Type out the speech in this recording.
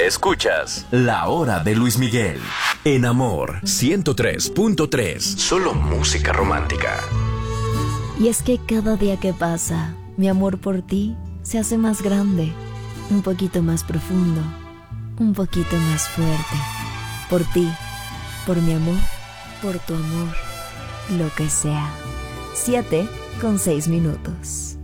Escuchas La Hora de Luis Miguel en Amor 103.3. Solo música romántica. Y es que cada día que pasa, mi amor por ti se hace más grande, un poquito más profundo, un poquito más fuerte. Por ti, por mi amor, por tu amor, lo que sea. 7:06.